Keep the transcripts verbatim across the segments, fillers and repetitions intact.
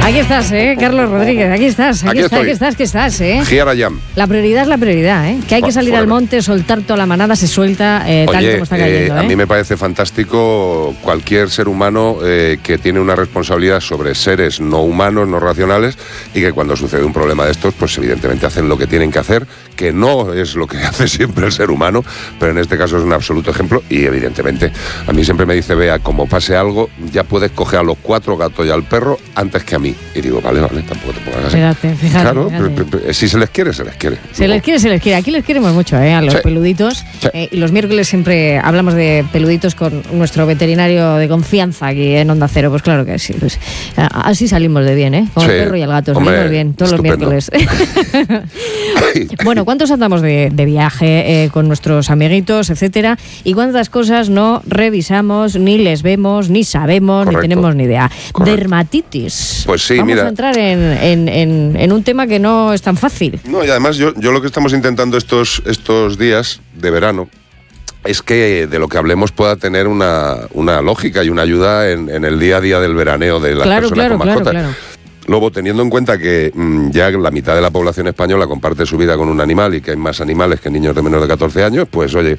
Aquí estás, ¿eh? Carlos Rodríguez, aquí estás, aquí, Aquí estás, estoy. aquí estás, aquí estás, ¿eh? Here I am. La prioridad es la prioridad, ¿eh? Que hay que salir Forever. al monte, soltar toda la manada, se suelta eh, tal Oye, como está cayendo, eh, ¿eh? a mí me parece fantástico cualquier ser humano eh, que tiene una responsabilidad sobre seres no humanos, no racionales, y que cuando sucede un problema de estos, pues evidentemente hacen lo que tienen que hacer, que no es lo que hace siempre el ser humano, pero en este caso es un absoluto ejemplo, y evidentemente a mí siempre me dice, Bea, como pase algo, ya puedes coger a los cuatro gatos y al perro antes que a mí. Y digo, vale, vale, tampoco te pongas así. Fíjate, fíjate, Claro, fíjate. pero- pero- si se les quiere, se les quiere. Se les quiere, se les quiere. Aquí les queremos mucho, ¿eh? A los Sí. peluditos. Sí. Eh, y los miércoles siempre hablamos de peluditos con nuestro veterinario de confianza aquí en Onda Cero. Pues claro que sí. Pues, a- así salimos de bien, ¿eh? Con Sí. el perro y el gato. Hombre, Salimos bien todos estupendo. los miércoles. Bueno, ¿cuántos andamos de, de viaje eh, con nuestros amiguitos, etcétera? Y cuántas cosas no revisamos, ni les vemos, ni sabemos, Correcto. ni tenemos ni idea. Correcto. Dermatitis. Pues sí, Vamos mira. a entrar en, en, en, en un tema que no es tan fácil. No, y además yo, yo lo que estamos intentando estos, estos días de verano es que de lo que hablemos pueda tener una, una lógica y una ayuda en, en el día a día del veraneo de las Claro, personas claro, con claro, mascotas. claro. Luego, teniendo en cuenta que mmm, ya la mitad de la población española comparte su vida con un animal y que hay más animales que niños de menos de catorce años, pues oye,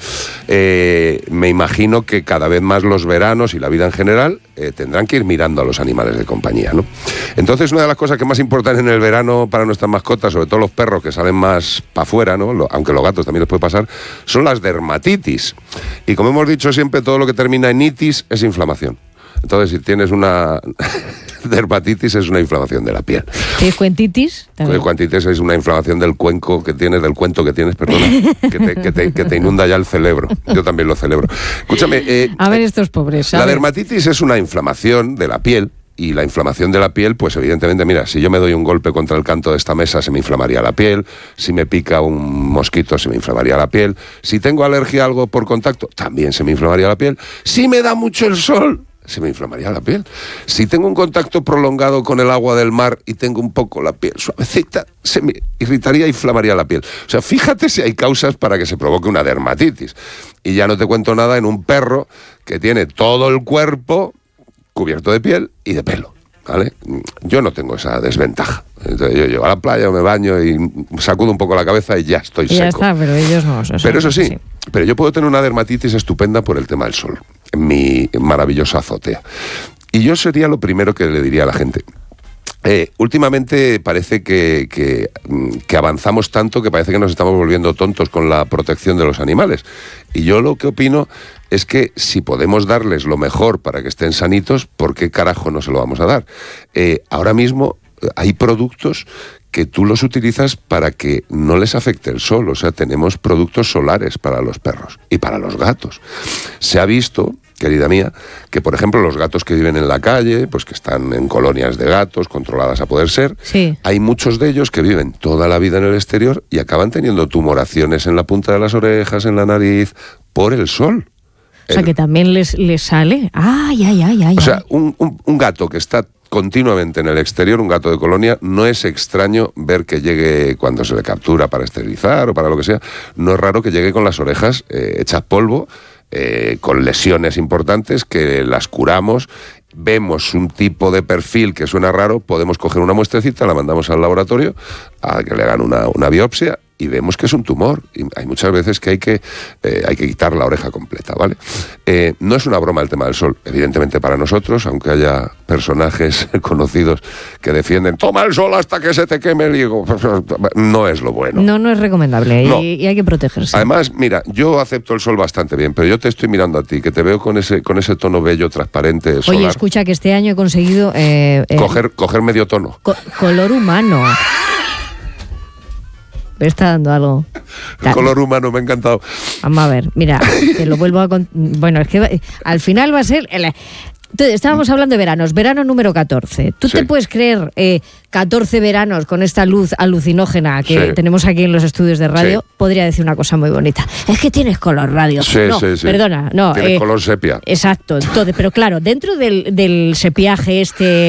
eh, me imagino que cada vez más los veranos y la vida en general eh, tendrán que ir mirando a los animales de compañía, ¿no? Entonces, una de las cosas que más importan en el verano para nuestras mascotas, sobre todo los perros que salen más para afuera, ¿no? Lo- aunque los gatos también les puede pasar, son las dermatitis. Y como hemos dicho siempre, todo lo que termina en itis es inflamación. Entonces, si tienes una dermatitis, es una inflamación de la piel. ¿Tienes cuentitis? También. Cuantitis es una inflamación del cuenco que tienes, del cuento que tienes, perdona, que te, que te- que te inunda ya el cerebro. Yo también lo celebro. Escúchame, eh, A ver estos pobres. a la ver. dermatitis es una inflamación de la piel. Y la inflamación de la piel, pues evidentemente, mira, si yo me doy un golpe contra el canto de esta mesa, se me inflamaría la piel. Si me pica un mosquito, se me inflamaría la piel. Si tengo alergia a algo por contacto, también se me inflamaría la piel. Si me da mucho el sol, se me inflamaría la piel. Si tengo un contacto prolongado con el agua del mar y tengo un poco la piel suavecita, se me irritaría e inflamaría la piel. O sea, fíjate si hay causas para que se provoque una dermatitis. Y ya no te cuento nada en un perro que tiene todo el cuerpo cubierto de piel y de pelo, ¿vale? Yo no tengo esa desventaja. Entonces, yo llego a la playa, me baño y sacudo un poco la cabeza y ya estoy Y ya seco. está, pero ellos no. eso Pero eso sí, sí. pero yo puedo tener una dermatitis estupenda por el tema del sol, en mi maravillosa azotea. Y yo sería lo primero que le diría a la gente. Eh, últimamente parece que, que, mm, que avanzamos tanto que parece que nos estamos volviendo tontos con la protección de los animales. Y yo lo que opino es que si podemos darles lo mejor para que estén sanitos, ¿por qué carajo no se lo vamos a dar? Eh, ahora mismo eh, hay productos que tú los utilizas para que no les afecte el sol. O sea, tenemos productos solares para los perros y para los gatos. Se ha visto, querida mía, que por ejemplo los gatos que viven en la calle, pues que están en colonias de gatos, controladas a poder ser, Sí. hay muchos de ellos que viven toda la vida en el exterior y acaban teniendo tumoraciones en la punta de las orejas, en la nariz, por el sol. O sea, El- que también les, les sale. Ay, ay, ay, ay. o sea, ay. un, un- un gato que está continuamente en el exterior, un gato de colonia, no es extraño ver que llegue cuando se le captura para esterilizar o para lo que sea, no es raro que llegue con las orejas eh, hechas polvo, eh, con lesiones importantes que las curamos. Vemos un tipo de perfil que suena raro, podemos coger una muestrecita, la mandamos al laboratorio a que le hagan una, una biopsia y vemos que es un tumor. Y hay muchas veces que hay que, eh, hay que quitar la oreja completa, ¿vale? Eh, no es una broma el tema del sol, evidentemente para nosotros, aunque haya personajes conocidos que defienden toma el sol hasta que se te queme el higo. No es lo bueno. No, no es recomendable y, No. y hay que protegerse. Además, mira, yo acepto el sol bastante bien, pero yo te estoy mirando a ti, que te veo con ese, con ese tono bello, transparente, solar. Oye, escucha que este año he conseguido eh, eh, coger, coger medio tono. co- color humano. Me está dando algo. El color humano, me ha encantado. Vamos a ver, mira, te lo vuelvo a... con- Bueno, es que va- al final va a ser... el- Entonces, estábamos hablando de veranos, verano número catorce. ¿Tú Sí. te puedes creer eh, catorce veranos con esta luz alucinógena que Sí. tenemos aquí en los estudios de radio? Sí. Podría decir una cosa muy bonita. Es que tienes color radio. Sí, no, sí, sí. perdona, no. Tiene eh, color sepia. Exacto, entonces, pero claro, dentro del, del sepiaje este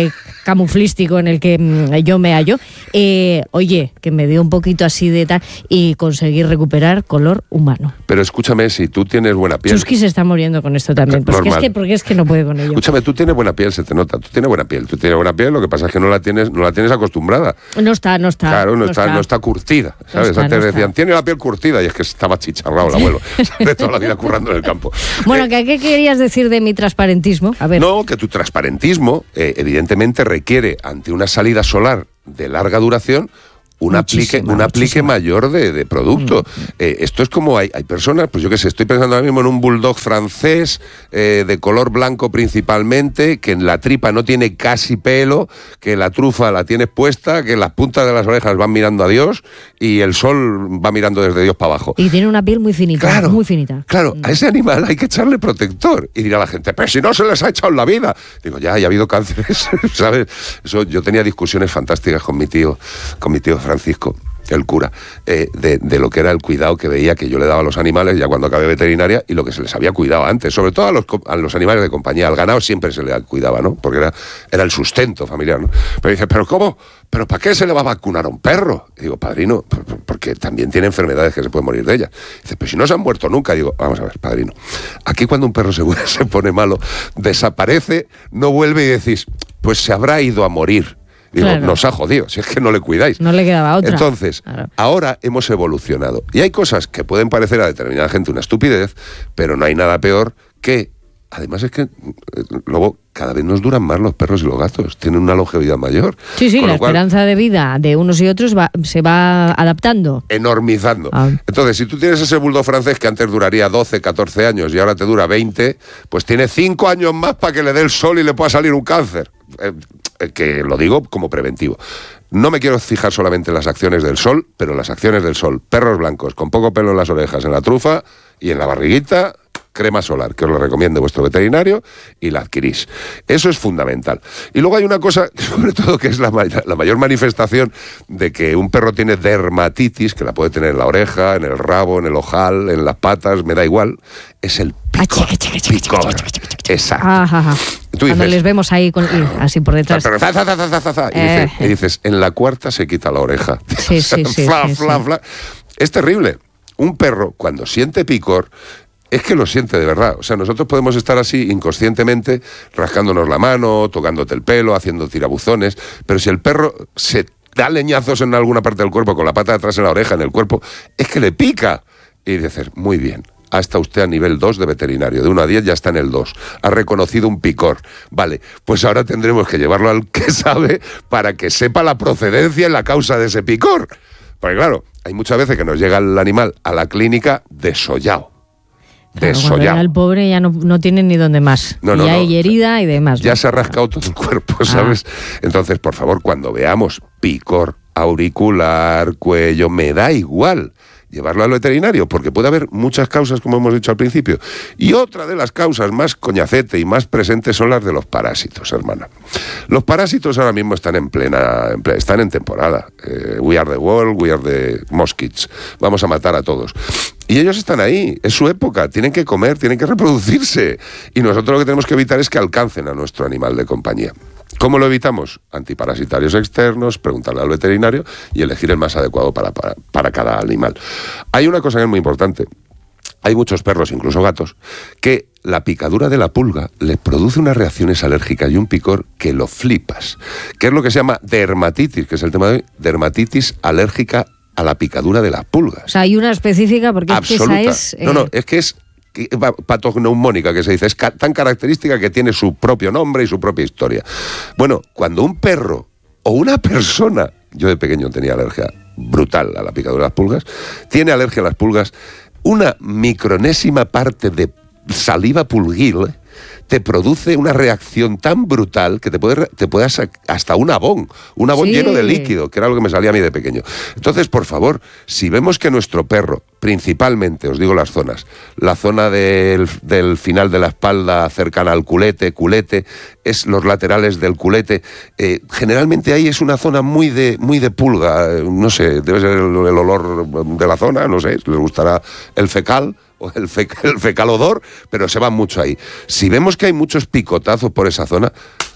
camuflístico en el que mm, yo me hallo, eh, oye, que me dio un poquito así de tal y conseguí recuperar color humano. Pero escúchame, si tú tienes buena piel... Chusky se está muriendo con esto también, porque es, que, porque es que no puede con ello. Escúchame, tú tienes buena piel, se te nota, tú tienes buena piel, tú tienes buena piel, lo que pasa es que no la tienes, no la tienes acostumbrada. No está, no está. Claro, no, no está, está, no está curtida, ¿sabes? No está, Antes no decían, está. tiene la piel curtida, y es que estaba chicharrado el abuelo, de toda la vida currando en el campo. Bueno, Eh, ¿qué querías decir de mi transparentismo? A ver. No, que tu transparentismo, eh, evidentemente, requiere, ante una salida solar de larga duración, un aplique, un aplique mayor de, de producto. Mm. Eh, esto es como hay, hay personas, pues yo qué sé, estoy pensando ahora mismo en un bulldog francés, eh, de color blanco principalmente, que en la tripa no tiene casi pelo, que la trufa la tienes puesta, que las puntas de las orejas van mirando a Dios y el sol va mirando desde Dios para abajo. Y tiene una piel muy finita, claro, muy finita. Claro, a ese animal hay que echarle protector. Y dirá la gente, pero si no se les ha echado en la vida. Digo, ya, ya ha habido cánceres, ¿sabes? Eso, yo tenía discusiones fantásticas con mi tío, con mi tío Francisco, el cura, eh, de, de lo que era el cuidado que veía que yo le daba a los animales ya cuando acabé veterinaria y lo que se les había cuidado antes, sobre todo a los, a los animales de compañía. Al ganado siempre se le cuidaba, ¿no? Porque era, era el sustento familiar, ¿no? Pero dice, ¿pero cómo? ¿Pero para qué se le va a vacunar a un perro? Y digo, padrino, porque también tiene enfermedades que se pueden morir de ellas. Dice, pero si no se han muerto nunca. Y digo, vamos a ver, padrino, aquí cuando un perro se, se pone malo, desaparece, no vuelve y decís, pues se habrá ido a morir. Digo, claro, nos ha jodido, si es que no le cuidáis. No le quedaba otra. Entonces, claro, ahora hemos evolucionado. Y hay cosas que pueden parecer a determinada gente una estupidez, pero no hay nada peor que... Además es que, luego, cada vez nos duran más los perros y los gatos. Tienen una longevidad mayor. Sí, sí, la cual, esperanza de vida de unos y otros va, se va adaptando. Enormizando. Ah. Entonces, si tú tienes ese bulldog francés que antes duraría doce, catorce años y ahora te dura veinte, pues tiene cinco años más para que le dé el sol y le pueda salir un cáncer. Eh, que lo digo como preventivo. No me quiero fijar solamente en las acciones del sol, pero en las acciones del sol. Perros blancos con poco pelo en las orejas, en la trufa y en la barriguita, crema solar, que os lo recomiende vuestro veterinario y la adquirís. Eso es fundamental. Y luego hay una cosa, sobre todo, que es la, la mayor manifestación de que un perro tiene dermatitis, que la puede tener en la oreja, en el rabo, en el ojal, en las patas, me da igual, es el picor. Picor. Exacto. Ajá. Tú dices, cuando les vemos ahí con, así por detrás. Za, za, za, za, za, za, y, eh, dices, y dices, en la cuarta se quita la oreja. Sí, sí, sí, fla, sí, fla, sí. Fla. Es terrible. Un perro, cuando siente picor, es que lo siente de verdad. O sea, nosotros podemos estar así inconscientemente, rascándonos la mano, tocándote el pelo, haciendo tirabuzones, pero si el perro se da leñazos en alguna parte del cuerpo, con la pata de atrás en la oreja, en el cuerpo, es que le pica. Y dices, muy bien. Hasta usted a nivel dos de veterinario, de uno a diez ya está en el dos. Ha reconocido un picor. Vale, pues ahora tendremos que llevarlo al que sabe para que sepa la procedencia y la causa de ese picor. Porque claro, hay muchas veces que nos llega el animal a la clínica desollado. Claro, desollado. El pobre ya no, no tiene ni dónde más. No, no, y no. hay herida y demás. Ya ¿no? se ha rascado todo el cuerpo, ¿sabes? Ah. Entonces, por favor, cuando veamos picor auricular, cuello, me da igual llevarlo al veterinario, porque puede haber muchas causas, como hemos dicho al principio. Y otra de las causas más coñacete y más presentes son las de los parásitos, hermana. Los parásitos ahora mismo están en plena, en plena están en temporada. Eh, we are the world, we are the mosquitoes. Vamos a matar a todos. Y ellos están ahí, es su época, tienen que comer, tienen que reproducirse. Y nosotros lo que tenemos que evitar es que alcancen a nuestro animal de compañía. ¿Cómo lo evitamos? Antiparasitarios externos, preguntarle al veterinario y elegir el más adecuado para, para, para cada animal. Hay una cosa que es muy importante. Hay muchos perros, incluso gatos, que la picadura de la pulga les produce unas reacciones alérgicas y un picor que lo flipas. Que es lo que se llama dermatitis, que es el tema de hoy, dermatitis alérgica a la picadura de las pulgas. O sea, hay una específica porque absoluta. Es que esa es... Eh... No, no, es que es patogneumónica, que se dice, es ca- tan característica que tiene su propio nombre y su propia historia. Bueno, cuando un perro o una persona, yo de pequeño tenía alergia brutal a la picadura de las pulgas, tiene alergia a las pulgas, una micronésima parte de saliva pulguil te produce una reacción tan brutal que te puede, te puede hasta un abón, un abón sí. lleno de líquido, que era lo que me salía a mí de pequeño. Entonces, por favor, si vemos que nuestro perro, principalmente, os digo las zonas, la zona del, del final de la espalda cercana al culete, culete, es los laterales del culete, eh, generalmente ahí es una zona muy de, muy de pulga, eh, no sé, debe ser el, el olor de la zona, no sé, les gustará el fecal, o el, fe, el fecalodor, pero se van mucho ahí. Si vemos que hay muchos picotazos por esa zona,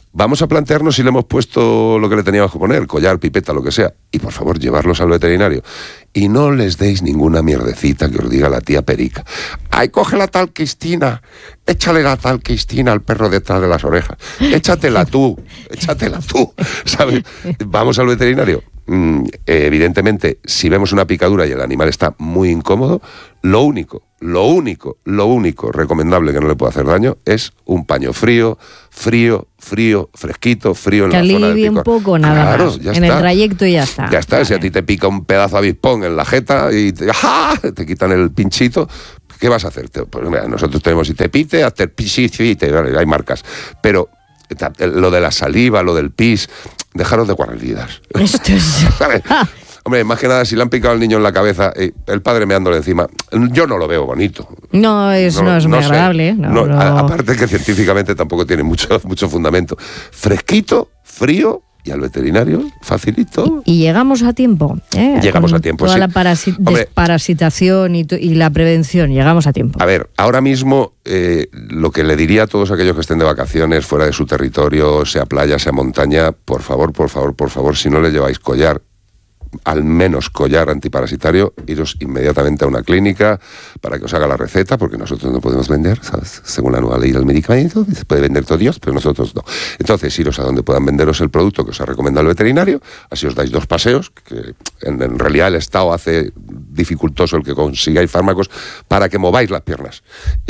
Vamos a plantearnos si le hemos puesto lo que le teníamos que poner, collar, pipeta, lo que sea, y por favor, llevarlos al veterinario. Y no les deis ninguna mierdecita que os diga la tía Perica. ¡Ay, coge la tal Cristina! Échale la tal Cristina al perro detrás de las orejas. Échatela tú, échatela tú, ¿sabes? Vamos al veterinario. Mm, evidentemente, si vemos una picadura y el animal está muy incómodo, lo único, lo único, lo único recomendable que no le puede hacer daño es un paño frío, frío, frío, fresquito, frío en que la zona del alivie un poco, nada claro, más. Ya en está. el trayecto ya está. Ya está, vale. Si a ti te pica un pedazo de avispón en la jeta y te, ¡ah! te quitan el pinchito, ¿qué vas a hacer? Pues mira, nosotros tenemos, si te pite, hazte el pisicite, vale, hay marcas. Pero lo de la saliva, lo del pis, dejaros de guarreridas. Esto es... ¿Sabes? Hombre, más que nada, si le han picado al niño en la cabeza, eh, el padre meándole encima, yo no lo veo bonito. No es, no, no es muy no agradable. No, no, no. A, aparte que científicamente tampoco tiene mucho, mucho fundamento. Fresquito, frío y al veterinario, facilito. Y, y llegamos a tiempo. ¿eh? Llegamos Con a tiempo, toda sí. la parasi- Hombre, desparasitación y, y la prevención, llegamos a tiempo. A ver, ahora mismo eh, lo que le diría a todos aquellos que estén de vacaciones fuera de su territorio, sea playa, sea montaña, por favor, por favor, por favor, si no le lleváis collar, al menos collar antiparasitario, iros inmediatamente a una clínica para que os haga la receta, porque nosotros no podemos vender, ¿sabes? Según la nueva ley del medicamento, se puede vender todo Dios, pero nosotros no. Entonces, iros a donde puedan venderos el producto que os ha recomendado el veterinario, así os dais dos paseos, que en, en realidad el Estado hace dificultoso el que consigáis fármacos para que mováis las piernas,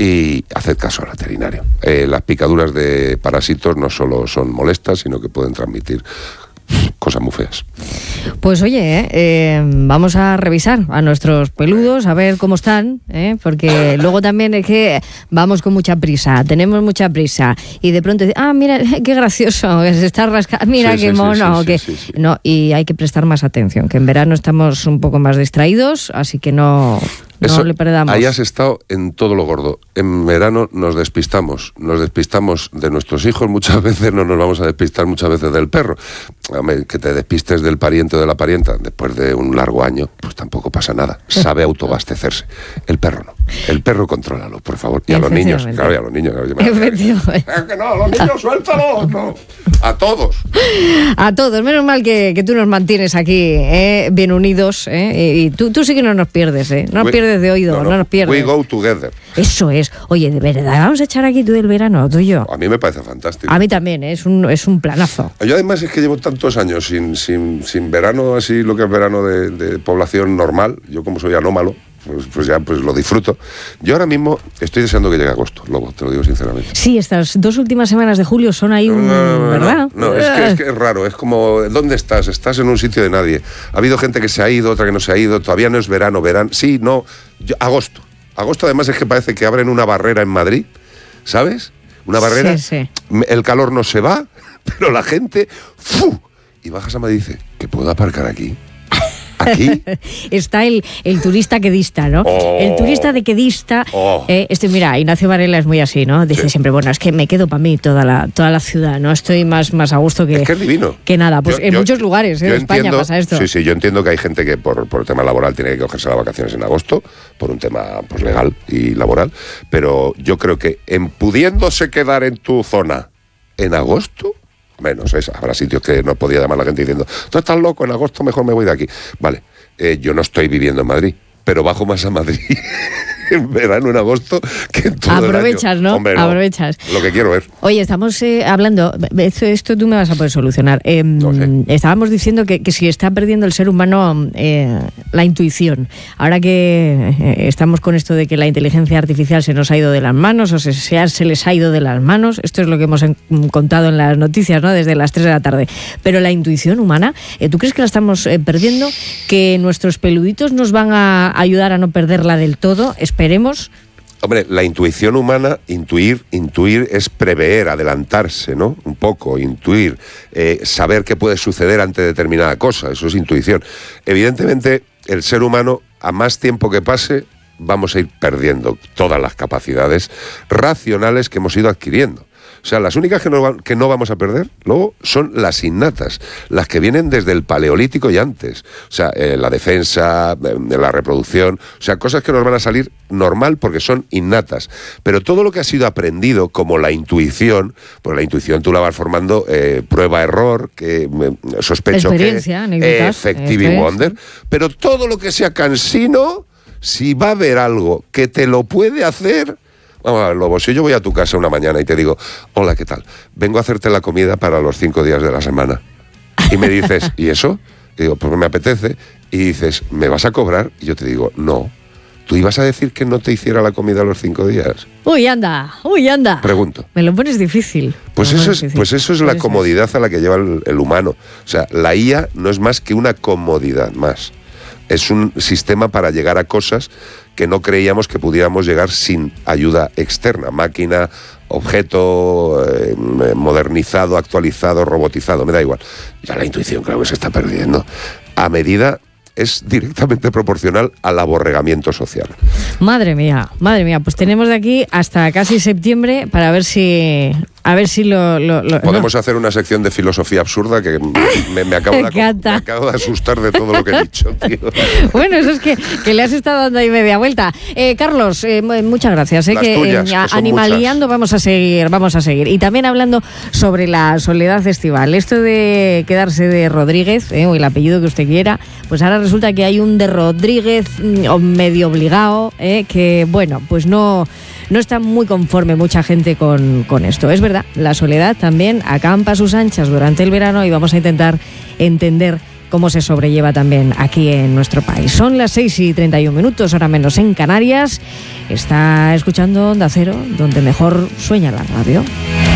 y haced caso al veterinario. Eh, las picaduras de parásitos no solo son molestas, sino que pueden transmitir cosas muy feas. Pues oye, eh, vamos a revisar a nuestros peludos, a ver cómo están, ¿eh? Porque luego también es que vamos con mucha prisa, tenemos mucha prisa, y de pronto, ah, mira, qué gracioso, que se está rascando, mira, sí, qué sí, mono, sí, sí, que... sí, sí, sí. No, y hay que prestar más atención, que en verano estamos un poco más distraídos, así que no... No Eso, le perdamos. ahí has estado en todo lo gordo. En verano nos despistamos, nos despistamos de nuestros hijos, muchas veces no nos vamos a despistar muchas veces del perro. Hombre, que te despistes del pariente o de la parienta después de un largo año, pues tampoco pasa nada. Sabe autoabastecerse. El perro no. El perro contrólalo, por favor. Y a los niños, claro, y a los niños. Efectivamente. Es que no, a los niños suéltalos, no. A todos. A todos. Menos mal que, que tú nos mantienes aquí, ¿eh? Bien unidos, ¿eh? Y tú, tú sí que no nos pierdes, ¿eh? No nos We, pierdes de oído, no, no, no nos pierdes. We go together. Eso es. Oye, de verdad, vamos a echar aquí tú del verano, tú y yo. A mí me parece fantástico. A mí también, ¿eh? es un es un planazo. Yo además es que llevo tantos años sin, sin, sin verano, así lo que es verano de, de población normal. Yo como soy anómalo, pues, pues ya pues lo disfruto. Yo ahora mismo estoy deseando que llegue agosto, Lobo, te lo digo sinceramente. Sí, estas dos últimas semanas de julio son ahí un... No, no, no, ¿verdad? No, no es, que, es que es raro, es como, ¿dónde estás? Estás en un sitio de nadie. Ha habido gente que se ha ido, otra que no se ha ido, todavía no es verano, verano. Sí, no, yo, agosto. Agosto además es que parece que abren una barrera en Madrid, ¿sabes? Una barrera, sí, sí. El calor no se va, pero la gente, ¡fu! Y bajas a Madrid y dice, ¿que puedo aparcar aquí? ¿Aquí? Está el, el turista que dista, ¿no? Oh. El turista de que dista. Oh. Eh, este, mira, Ignacio Varela es muy así, ¿no? Dice Sí. siempre, bueno, es que me quedo para mí toda la, toda la ciudad, ¿no? Estoy más, más a gusto que, Es que es divino. que nada. Pues Yo- en yo- muchos lugares, ¿eh? yo de España entiendo- pasa esto. Sí, sí, yo entiendo que hay gente que por, por el tema laboral tiene que cogerse las vacaciones en agosto, por un tema pues legal y laboral, pero yo creo que en pudiéndose quedar en tu zona en agosto, menos, ¿sabes? Habrá sitios que no podía llamar la gente diciendo, tú estás loco, en agosto mejor me voy de aquí. Vale, eh, yo no estoy viviendo en Madrid, pero bajo más a Madrid en verano, en agosto, que en todo Aprovechas, el año. ¿no? Hombre, Aprovechas. Lo que quiero ver. Oye, estamos eh, hablando, esto, esto tú me vas a poder solucionar. Eh, No sé. Estábamos diciendo que, que si está perdiendo el ser humano eh, la intuición. Ahora que eh, estamos con esto de que la inteligencia artificial se nos ha ido de las manos o se, se, ha- se les ha ido de las manos, esto es lo que hemos en- contado en las noticias, ¿no? Desde las tres de la tarde. Pero la intuición humana, eh, ¿tú crees que la estamos eh, perdiendo? ¿Que nuestros peluditos nos van a ayudar a no perderla del todo? Esperemos. Hombre, la intuición humana, intuir, intuir es prever, adelantarse, ¿no? Un poco, intuir, eh, saber qué puede suceder ante determinada cosa, eso es intuición. Evidentemente, el ser humano, a más tiempo que pase, vamos a ir perdiendo todas las capacidades racionales que hemos ido adquiriendo. O sea, las únicas que no, van, que no vamos a perder luego son las innatas, las que vienen desde el paleolítico y antes. O sea, eh, la defensa, eh, la reproducción, o sea, cosas que nos van a salir normal porque son innatas. Pero todo lo que ha sido aprendido, como la intuición, pues la intuición tú la vas formando eh, prueba-error, que eh, sospecho experiencia, que eh, effective wonder, pero todo lo que sea cansino, si va a haber algo que te lo puede hacer... Vamos a ver, Lobo, si yo voy a tu casa una mañana y te digo, hola, ¿qué tal? Vengo a hacerte la comida para los cinco días de la semana. Y me dices, ¿y eso? Y digo, pues me apetece. Y dices, ¿me vas a cobrar? Y yo te digo, no. ¿Tú ibas a decir que no te hiciera la comida los cinco días? Uy, anda, uy, anda. Pregunto. Me lo pones difícil. Pues eso es, pues eso es la comodidad a la que lleva el, el humano. O sea, la I A no es más que una comodidad más. Es un sistema para llegar a cosas que no creíamos que pudiéramos llegar sin ayuda externa. Máquina, objeto, eh, modernizado, actualizado, robotizado, me da igual. Ya la intuición creo que se está perdiendo. A medida... es directamente proporcional al aborregamiento social. Madre mía, madre mía, pues tenemos de aquí hasta casi septiembre para ver si a ver si lo... lo, lo Podemos no. hacer una sección de filosofía absurda que me, me, acabo me, de, me acabo de asustar de todo lo que he dicho, tío. Bueno, eso es que, que le has estado dando ahí media vuelta. Eh, Carlos, eh, muchas gracias. Eh, Las que, tuyas, eh, que son animaliando muchas. vamos a seguir, vamos a seguir. Y también hablando sobre la soledad estival. Esto de quedarse de Rodríguez, eh, o el apellido que usted quiera, pues ahora resulta que hay un de Rodríguez o medio obligado, eh, que bueno, pues no, no está muy conforme mucha gente con, con esto. Es verdad, la soledad también acampa a sus anchas durante el verano y vamos a intentar entender cómo se sobrelleva también aquí en nuestro país. Son las seis y treinta y un minutos, hora menos en Canarias. Está escuchando Onda Cero, donde mejor sueña la radio.